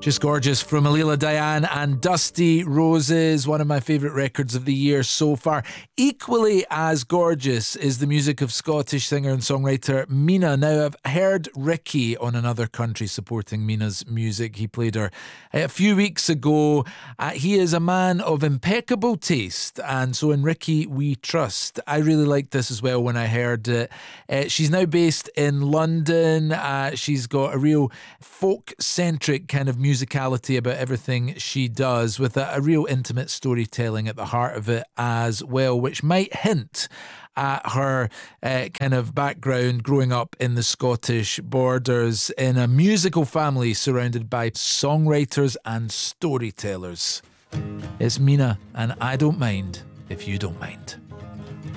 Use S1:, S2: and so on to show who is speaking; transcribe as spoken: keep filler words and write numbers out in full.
S1: Just gorgeous from Alila Diane and Dusty Roses, one of my favourite records of the year so far. Equally as gorgeous is the music of Scottish singer and songwriter Mina. Now, I've heard Ricky on Another Country supporting Mina's music. He played her a few weeks ago. Uh, he is a man of impeccable taste, and so in Ricky we trust. I really liked this as well when I heard it. Uh, she's now based in London. Uh, she's got a real folk-centric kind of musicality about everything she does, with a, a real intimate storytelling at the heart of it as well, which might hint at her uh, kind of background growing up in the Scottish borders in a musical family surrounded by songwriters and storytellers. It's Mina, and I Don't Mind If You Don't Mind.